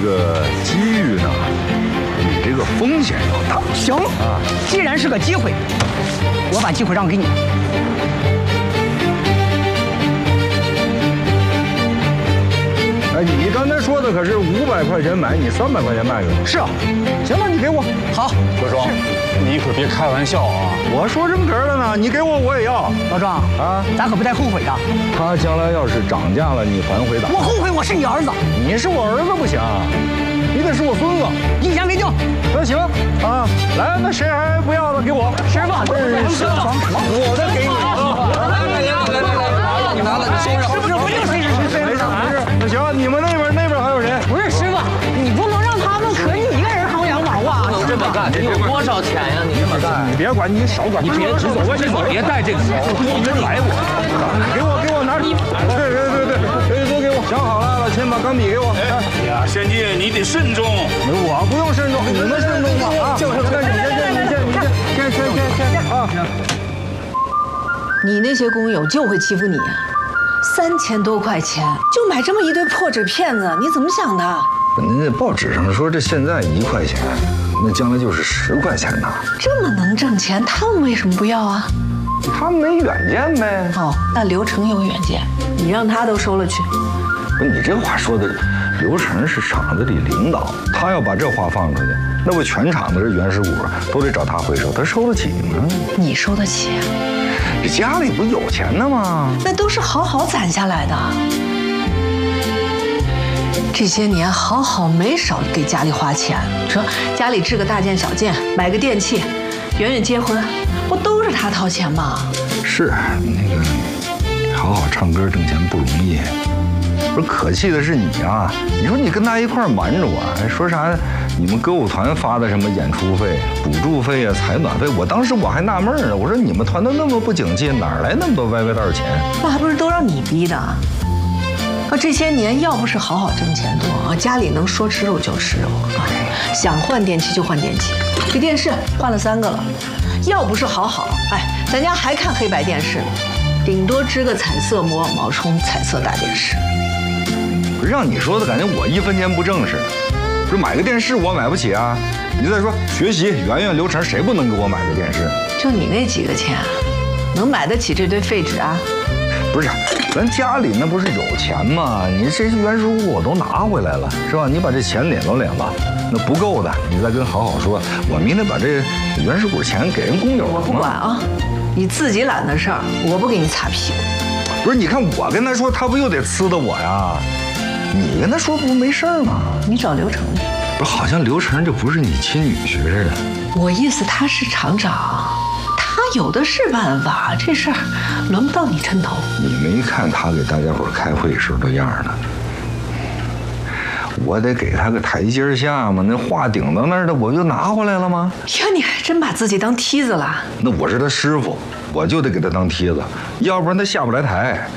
个机遇呢，比这个风险要大。 行啊，既然是个机会，我把机会让给你。 哎，你刚才说的可是500块钱买，你300块钱卖给我？ 是啊， 行吧，你给我。 好， 小庄，你可别开玩笑啊！ 我说这么哏了呢，你给我我也要。 老庄啊，咱可不带后悔的。 他将来要是涨价了，你反悔咋？ 我后悔我是你儿子。 你是我儿子不行，你得是我孙子。 一言为定。 那行啊，来，那谁还不要的给我。 师傅， 师傅，我的给你。 来，你拿了，你收上。 师傅，这不就是谁？ 没事。那行，你们那边还有谁？ 不是师傅，你不能让他们可你一个人扛2把哇！ 不能这么干，你有多少钱呀？你这么干， 你别管，你少管， 你别直走，别带这个多人来我。 给我拿。对，都给我。想好了，老秦把钢笔给我。 哎呀，先进，你得慎重。 我不用慎重，你们慎重吧啊！就是先啊！ 你那些工友就会欺负你啊！3000多块钱就买这么一堆破纸片子，你怎么想的？ 您这报纸上说这现在1块钱，那将来就是10块钱呐。 这么能挣钱，他们为什么不要啊？ 他们没远见呗。 哦，那刘成有远见，你让他都收了去。 不是你这话说的，刘成是厂子里领导，他要把这话放出去，那不全厂的这原始股都得找他回收，他收得起吗？ 你收得起啊？ 这家里不有钱呢吗？ 那都是好好攒下来的。这些年好好没少给家里花钱，说家里置个大件小件，买个电器，圆圆结婚，不都是他掏钱吗？ 是那个，好好唱歌挣钱不容易。不是可气的是你啊！你说你跟他一块瞒着我，还说啥？你们歌舞团发的什么演出费、补助费啊、采暖费？我当时我还纳闷呢，我说你们团都那么不景气，哪来那么多歪歪道钱？ 那还不是都让你逼的？这些年要不是好好挣钱多啊，家里能说吃肉就吃肉啊，想换电器就换电器，这电视换了3个了。要不是好好，咱家还看黑白电视呢，顶多支个彩色摩尔毛冲彩色大电视。 让你说的感觉我1分钱不挣似的。不是买个电视我买不起啊！你再说学习，圆圆、刘成谁不能给我买个电视？ 就你那几个钱，能买得起这堆废纸啊？ 不是，咱家里那不是有钱吗？你这些原始股我都拿回来了，是吧？你把这钱领了，那不够的，你再跟好好说，我明天把这原始股钱给人工友。 我不管啊，你自己揽的事儿，我不给你擦屁股。 不是，你看我跟他说，他不又得呲的我呀？你跟他说不没事吗？ 你找刘成去。 不是，好像刘成这不是你亲女婿似的。 我意思他是厂长，他有的是办法，这事儿轮不到你抻头。 你没看他给大家伙开会时候的样呢？我得给他个台阶下嘛，那话顶到那儿的，我就拿回来了吗？ 呀，你还真把自己当梯子了。 那我是他师傅，我就得给他当梯子，要不然他下不来台。